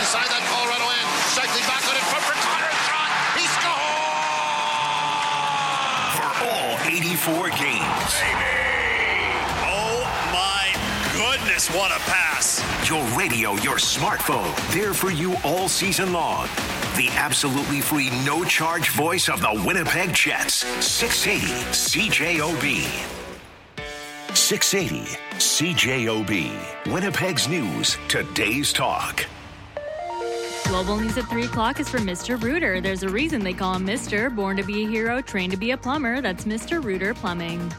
side that Colorado end. Cycling back on it for Connor. Shot. He scored! For all 84 games. Oh my goodness, what a pass. Your radio, your smartphone, there for you all season long. The absolutely free, no-charge voice of the Winnipeg Jets. 680 CJOB. 680 CJOB. Winnipeg's News, today's talk. Global News at 3 o'clock is for Mr. Rooter. There's a reason they call him Mr. Born to be a hero, trained to be a plumber. That's Mr. Rooter Plumbing.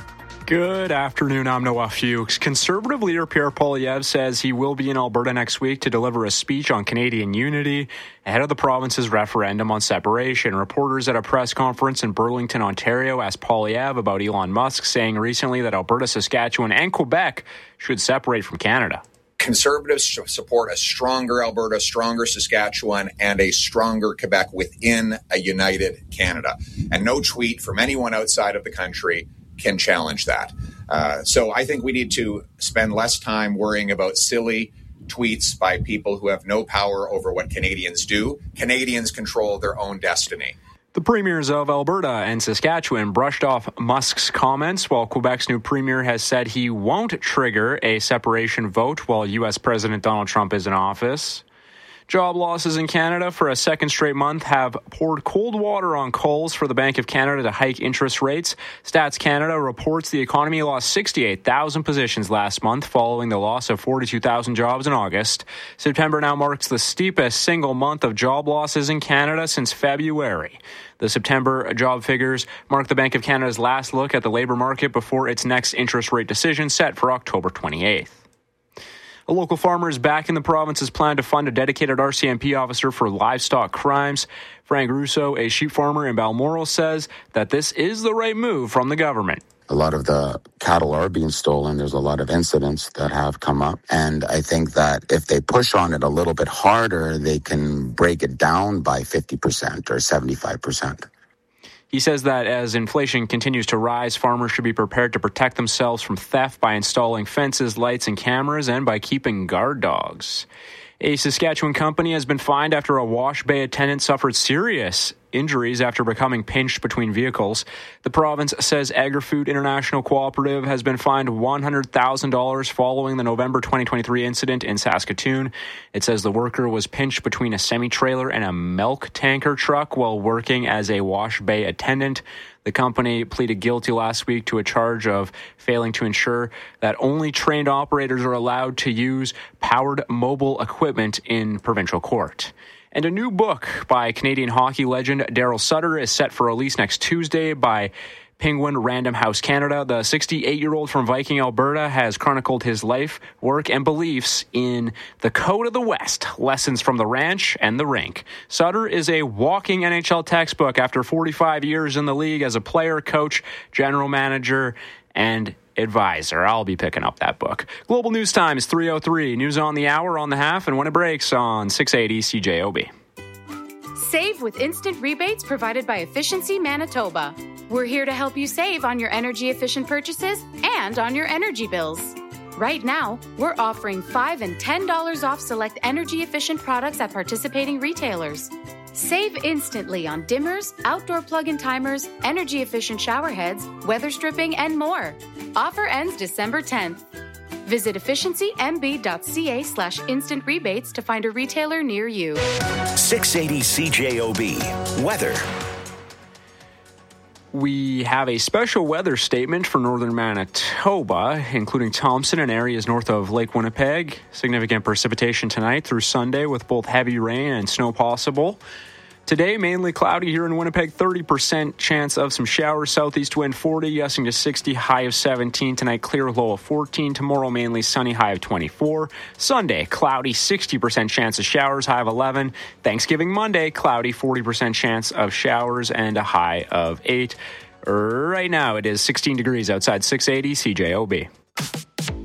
Good afternoon, I'm Noah Fuchs. Conservative leader Pierre Poilievre says he will be in Alberta next week to deliver a speech on Canadian unity ahead of the province's referendum on separation. Reporters at a press conference in Burlington, Ontario asked Poilievre about Elon Musk saying recently that Alberta, Saskatchewan, and Quebec should separate from Canada. Conservatives support a stronger Alberta, stronger Saskatchewan, and a stronger Quebec within a united Canada. And no tweet from anyone outside of the country can challenge that. So I think we need to spend less time worrying about silly tweets by people who have no power over what Canadians do. Canadians control their own destiny. The premiers of Alberta and Saskatchewan brushed off Musk's comments, while Quebec's new premier has said he won't trigger a separation vote while U.S. President Donald Trump is in office. Job losses in Canada for a second straight month have poured cold water on coals for the Bank of Canada to hike interest rates. Stats Canada reports the economy lost 68,000 positions last month following the loss of 42,000 jobs in August. September now marks the steepest single month of job losses in Canada since February. The September job figures mark the Bank of Canada's last look at the labour market before its next interest rate decision set for October 28th. A local farmer is backing the province's plan to fund a dedicated RCMP officer for livestock crimes. Frank Russo, a sheep farmer in Balmoral, says that this is the right move from the government. A lot of the cattle are being stolen. There's a lot of incidents that have come up. And I think that if they push on it a little bit harder, they can break it down by 50% or 75%. He says that as inflation continues to rise, farmers should be prepared to protect themselves from theft by installing fences, lights, and cameras, and by keeping guard dogs. A Saskatchewan company has been fined after a Wash Bay attendant suffered serious injuries after becoming pinched between vehicles. The province says Agri-Food International Cooperative has been fined $100,000 following the November 2023 incident in Saskatoon. It says the worker was pinched between a semi-trailer and a milk tanker truck while working as a Wash Bay attendant. The company pleaded guilty last week to a charge of failing to ensure that only trained operators are allowed to use powered mobile equipment in provincial court. And a new book by Canadian hockey legend Daryl Sutter is set for release next Tuesday by Penguin Random House Canada. The 68-year-old from Viking, Alberta, has chronicled his life, work, and beliefs in The Code of the West, Lessons from the Ranch and the Rink. Sutter is a walking NHL textbook after 45 years in the league as a player, coach, general manager, and advisor. I'll be picking up that book. Global News Time is 3:03. News on the hour, on the half, and when it breaks on 680 CJOB. Save with instant rebates provided by Efficiency Manitoba. We're here to help you save on your energy-efficient purchases and on your energy bills. Right now, we're offering $5 and $10 off select energy-efficient products at participating retailers. Save instantly on dimmers, outdoor plug-in timers, energy-efficient shower heads, weather stripping, and more. Offer ends December 10th. Visit efficiencymb.ca/instant rebates to find a retailer near you. 680 CJOB. Weather. We have a special weather statement for northern Manitoba, including Thompson and areas north of Lake Winnipeg. Significant precipitation tonight through Sunday with both heavy rain and snow possible. Today, mainly cloudy here in Winnipeg, 30% chance of some showers, southeast wind 40, gusting to 60, high of 17. Tonight, clear, low of 14. Tomorrow, mainly sunny, high of 24. Sunday, cloudy, 60% chance of showers, high of 11. Thanksgiving Monday, cloudy, 40% chance of showers and a high of 8. Right now, it is 16 degrees outside 680 CJOB.